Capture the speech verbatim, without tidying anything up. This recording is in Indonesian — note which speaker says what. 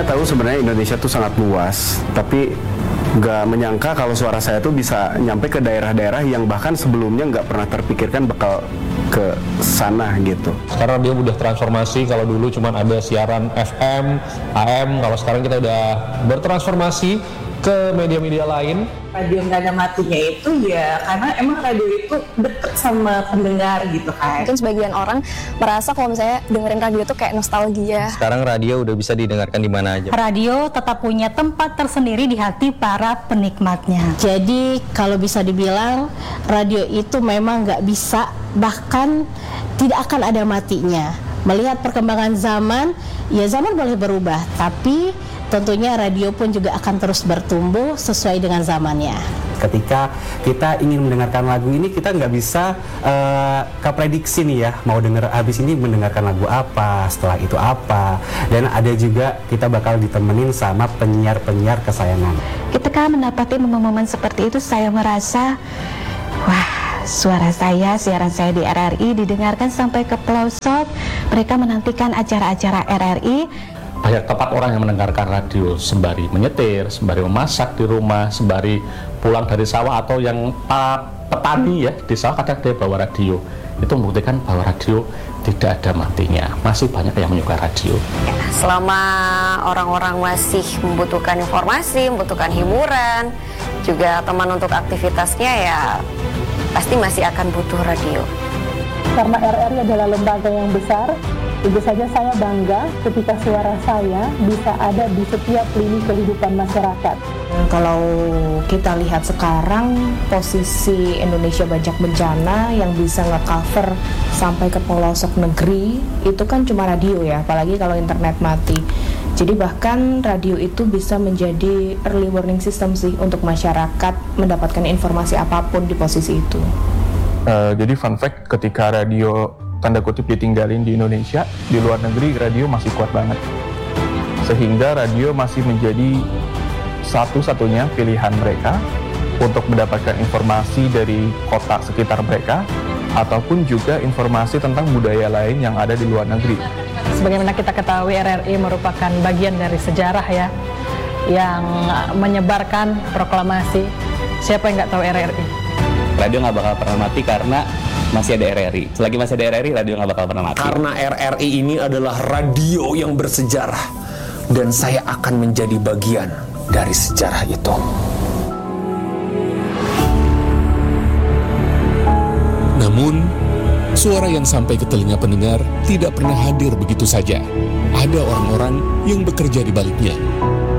Speaker 1: tahu sebenarnya Indonesia tuh sangat luas, tapi nggak menyangka kalau suara saya tuh bisa nyampe ke daerah-daerah yang bahkan sebelumnya nggak pernah terpikirkan bakal ke sana gitu.
Speaker 2: Sekarang dia udah transformasi, kalau dulu cuma ada siaran F M, A M, kalau sekarang kita udah bertransformasi ke media-media lain.
Speaker 3: Radio nggak ada matinya itu ya karena emang radio itu deket sama pendengar gitu kan.
Speaker 4: Mungkin sebagian orang merasa kalau misalnya dengerin radio itu kayak nostalgia.
Speaker 5: Sekarang radio udah bisa didengarkan di mana aja.
Speaker 6: Radio tetap punya tempat tersendiri di hati para penikmatnya.
Speaker 7: Jadi kalau bisa dibilang radio itu memang nggak bisa, bahkan tidak akan ada matinya. Melihat perkembangan zaman, ya zaman boleh berubah, tapi tentunya radio pun juga akan terus bertumbuh sesuai dengan zamannya.
Speaker 8: Ketika kita ingin mendengarkan lagu ini, kita nggak bisa uh, keprediksi nih ya, mau denger habis ini mendengarkan lagu apa, setelah itu apa. Dan ada juga kita bakal ditemenin sama penyiar-penyiar kesayangan.
Speaker 9: Ketika mendapati momen-momen seperti itu, saya merasa, wah, suara saya, siaran saya di R R I didengarkan sampai ke pelosok. Mereka menantikan acara-acara R R I.
Speaker 2: Banyak tempat orang yang mendengarkan radio sembari menyetir, sembari memasak di rumah, sembari pulang dari sawah, atau yang uh, petani ya di sawah kadang dia bawa radio. Itu membuktikan bahwa radio tidak ada matinya. Masih banyak yang menyukai radio.
Speaker 4: Ya, selama orang-orang masih membutuhkan informasi, membutuhkan hiburan, juga teman untuk aktivitasnya, ya pasti masih akan butuh radio.
Speaker 10: Karena R R I adalah lembaga yang besar, tentu saja saya bangga ketika suara saya bisa ada di setiap lini kehidupan masyarakat.
Speaker 7: Kalau kita lihat sekarang posisi Indonesia Bajak Bencana yang bisa nge-cover sampai ke pelosok negeri itu kan cuma radio ya, apalagi kalau internet mati. Jadi bahkan radio itu bisa menjadi early warning system sih untuk masyarakat mendapatkan informasi apapun di posisi itu.
Speaker 11: Uh, jadi fun fact, ketika radio tanda kutip ditinggalin di Indonesia, di luar negeri radio masih kuat banget. Sehingga radio masih menjadi satu-satunya pilihan mereka untuk mendapatkan informasi dari kota sekitar mereka, ataupun juga informasi tentang budaya lain yang ada di luar negeri.
Speaker 12: Sebagaimana kita ketahui, R R I merupakan bagian dari sejarah ya, yang menyebarkan proklamasi. Siapa yang nggak tahu R R I?
Speaker 13: Radio nggak bakal pernah mati karena masih ada R R I. Selagi masih ada R R I, radio nggak bakal pernah mati.
Speaker 14: Karena R R I ini adalah radio yang bersejarah, dan saya akan menjadi bagian dari sejarah itu.
Speaker 15: Namun, suara yang sampai ke telinga pendengar tidak pernah hadir begitu saja. Ada orang-orang yang bekerja di baliknya.